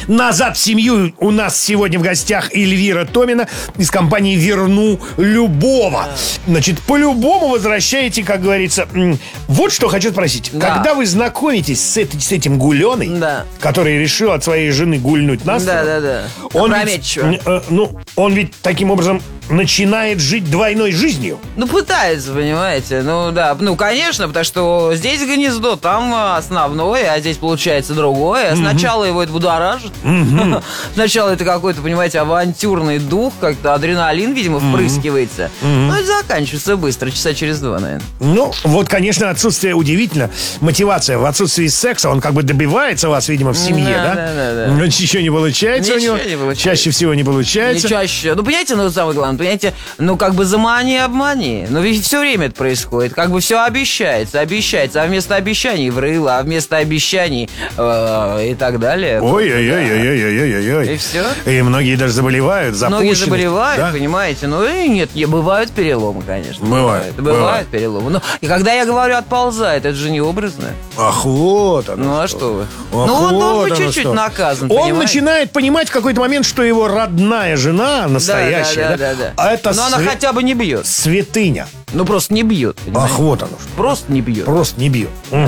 Назад в семью у нас сегодня в гостях Эльвира Томина из компании «Верну любого». Значит, по-любому возвращаете, как говорится. Вот что хочу спросить. Да. Когда вы знакомитесь с этим гуленой, Да. который решил от своей жены гульнуть на сторону, Да. он Опрометчиво. ведь, он ведь таким образом начинает жить двойной жизнью. Ну, пытается, понимаете. Ну, да. Ну, конечно, потому что здесь гнездо, там основное, а здесь получается другое. Сначала его это будоражит. Сначала это какой-то, понимаете, авантюрный дух, как-то адреналин, видимо, впрыскивается. Ну, это заканчивается быстро, часа через 2, наверное. Ну, вот, конечно, отсутствие удивительно. Мотивация в отсутствии секса, он как бы добивается вас, видимо, в семье, да? Да. Но ничего не получается Ничего у него. не получается. Чаще всего не получается. Не чаще. Ну, понимаете, ну, самое главное, понимаете, ну, как бы замани, обмани. Ну, ведь все время это происходит. Как бы все обещается, а вместо обещаний врыло, а вместо обещаний и так далее. Ой-ой-ой-ой-ой-ой-ой. И все. И многие даже заболевают, запущены. Многие заболевают, да? понимаете. Ну, и нет, не бывают переломы, конечно. Бывают. переломы. Но, и когда я говорю «отползает», это же не образное. Ах, вот оно. Ну, а что вы? Ах, Ну, он должен вот быть оно чуть-чуть что. наказан, Он понимаете? начинает понимать в какой-то момент, что его родная жена, настоящая, Да. а это Но она хотя бы не бьет. святыня. Ну, просто не бьет, понимаете? Ах, вот оно что. Просто не бьет. Просто не бьет.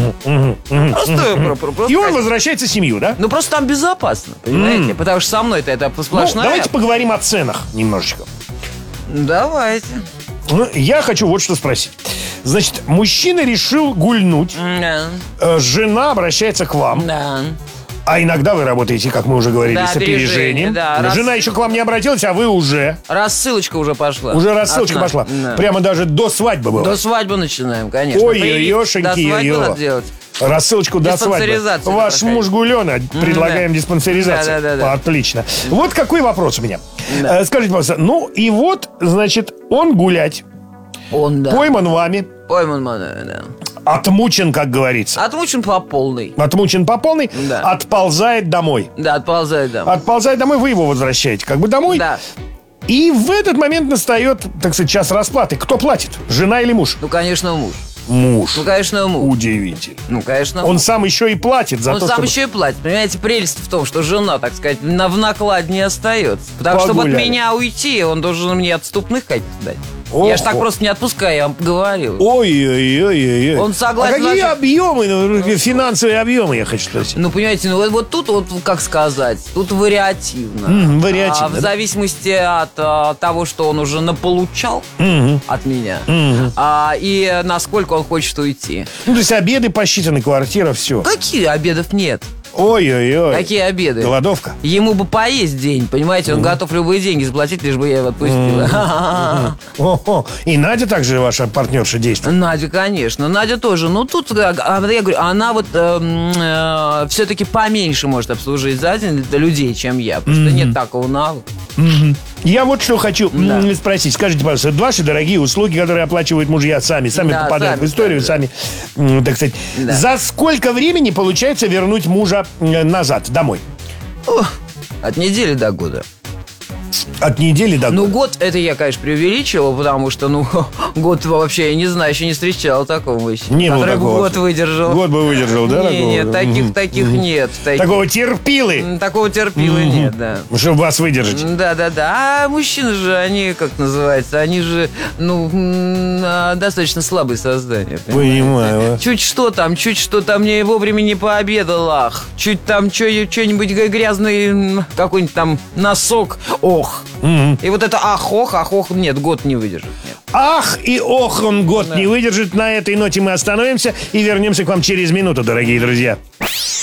Просто И он возвращается в семью, да? Ну, просто там безопасно, понимаете? Потому что со мной-то это Ну, сплошная... давайте поговорим о ценах немножечко. Давайте. Ну, я хочу вот что спросить. Значит, мужчина решил гульнуть, Да. жена обращается к вам, Да. а иногда вы работаете, как мы уже говорили, Да, с опережением. да, Жена еще к вам не обратилась, а вы уже Рассылочка уже пошла. рассылочка От нас. пошла. Да. Прямо даже до свадьбы было. До свадьбы начинаем, конечно. Ой, Привет. ёшеньки, До свадьбы ё. надо делать. Рассылочку до свадьбы. Диспансеризацию Ваш проходить. муж гулёна, предлагаем диспансеризацию. Да. Отлично. Вот какой вопрос у меня. Да. Скажите, пожалуйста, ну и вот, значит, он гулять, Он, да. пойман вами, Пойман, да. отмучен, как говорится. Отмучен по полной. Отмучен по полной, Да. отползает домой. Да, отползает, да. Отползает домой, вы его возвращаете как бы домой. Да. И в этот момент настает, так сказать, час расплаты. Кто платит? Жена или муж? Ну, конечно, муж. Муж. Ну, конечно, муж. Удивительно. Ну, конечно, Он муж. сам еще и платит за Он то, сам чтобы... еще и платит. Понимаете, прелесть в том, что жена, так сказать, в накладе не остается. Потому что, чтобы от Погуляли. меня уйти, он должен мне отступных каких-то дать. Ох, Я ж так ох. просто не отпускаю, я вам говорил. Ой-ой-ой-ой. Он согласен, А какие значит- объемы, финансовые объемы, я хочу спросить? Ну, понимаете, ну вот тут, вот как сказать, тут вариативно. Вариативно, В да? зависимости от того, что он уже наполучал от меня, и насколько он хочет уйти. Ну, то есть обеды посчитаны, квартира, все. Какие обедов нет? Ой-ой-ой. Какие обеды? Голодовка. Ему бы поесть день, понимаете? Он готов любые деньги заплатить, лишь бы я его отпустила. О-хо. И Надя также ваша партнерша действует. Надя, конечно. Надя тоже. Ну, тут, я говорю, она вот все-таки поменьше может обслужить за день людей, чем я. Потому что нет такого навыка. Я вот что хочу Да. спросить. Скажите, пожалуйста, это ваши дорогие услуги, которые оплачивают мужья сами Да, попадают сами, в историю, сами, сами, так сказать. Да. За сколько времени получается вернуть мужа назад, домой? От недели до года. От недели до Ну, года. год это я, конечно, преувеличивал, потому что, ну, год вообще, я не знаю, еще не встречал такого еще. Не было который бы такого. год выдержал. Год бы выдержал, да? Нет, такого? таких нет. Такого терпилы, Такого терпила нет, да. чтобы вас выдержать. Да. А мужчины же, они, как называется, они же, ну, достаточно слабые создания. понимаете? Понимаю. Чуть что там не вовремя не пообедал, ах. Чуть там что-нибудь грязный, какой-нибудь там носок, ох. И вот это ох, нет, год не выдержит. Нет. Ах и ох, он год не выдержит. На этой ноте мы остановимся и вернемся к вам через минуту, дорогие друзья.